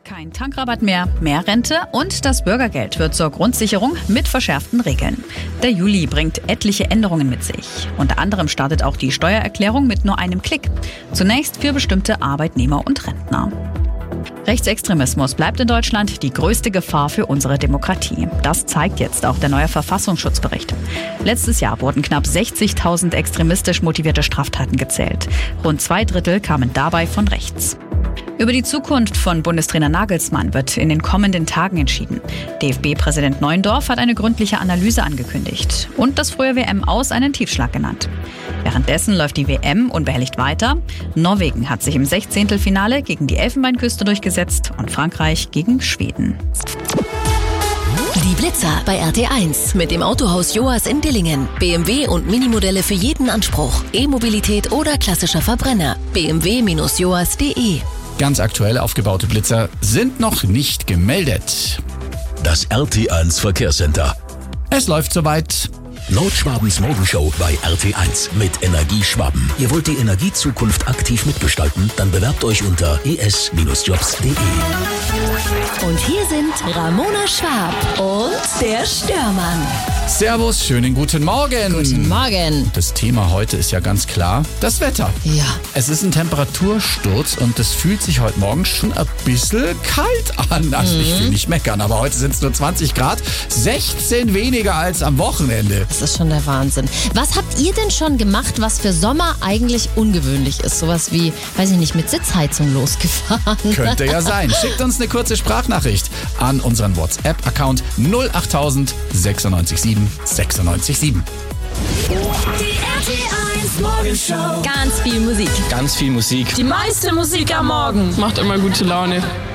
Kein Tankrabatt mehr, mehr Rente und das Bürgergeld wird zur Grundsicherung mit verschärften Regeln. Der Juli bringt etliche Änderungen mit sich. Unter anderem startet auch die Steuererklärung mit nur einem Klick. Zunächst für bestimmte Arbeitnehmer und Rentner. Rechtsextremismus bleibt in Deutschland die größte Gefahr für unsere Demokratie. Das zeigt jetzt auch der neue Verfassungsschutzbericht. Letztes Jahr wurden knapp 60.000 extremistisch motivierte Straftaten gezählt. Rund 2/3 kamen dabei von rechts. Über die Zukunft von Bundestrainer Nagelsmann wird in den kommenden Tagen entschieden. DFB-Präsident Neuendorf hat eine gründliche Analyse angekündigt und das frühe WM-Aus einen Tiefschlag genannt. Währenddessen läuft die WM unbehelligt weiter. Norwegen hat sich im 16. Finale gegen die Elfenbeinküste durchgesetzt und Frankreich gegen Schweden. Die Blitzer bei RT1 mit dem Autohaus Joas in Dillingen. BMW und Minimodelle für jeden Anspruch. E-Mobilität oder klassischer Verbrenner. bmw-joas.de. Ganz aktuell aufgebaute Blitzer sind noch nicht gemeldet. Das RT1 Verkehrscenter. Es läuft soweit. Nordschwabens Morgenshow bei RT1 mit Energie Schwaben. Ihr wollt die Energiezukunft aktiv mitgestalten? Dann bewerbt euch unter es-jobs.de. Und hier sind Ramona Schwab und der Störmann. Servus, schönen guten Morgen. Guten Morgen. Das Thema heute ist ja ganz klar das Wetter. Ja. Es ist ein Temperatursturz und es fühlt sich heute Morgen schon ein bisschen kalt an. Also ich will nicht meckern, aber heute sind es nur 20 Grad, 16 weniger als am Wochenende. Das ist schon der Wahnsinn. Was habt ihr denn schon gemacht, was für Sommer eigentlich ungewöhnlich ist? Sowas wie, weiß ich nicht, mit Sitzheizung losgefahren. Könnte ja sein. Schickt uns eine kurze Sprachnachricht an unseren WhatsApp-Account 08000 967 967. Die RT1 Morgenshow. Ganz viel Musik. Ganz viel Musik. Die meiste Musik am Morgen macht immer gute Laune.